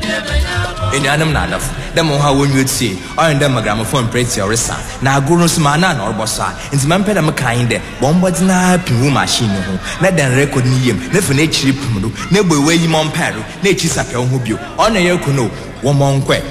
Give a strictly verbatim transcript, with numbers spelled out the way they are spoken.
In Adam Nadaf, the Moha when you'd see, or in the gramophone praise your son. Now Gurus Mana or Bossa, and Mampeda Makinde, Bombard's na Pimu machine, let them record him, never nature, never way Mon Peru, nature's a hubio, on a yokuno, one monque.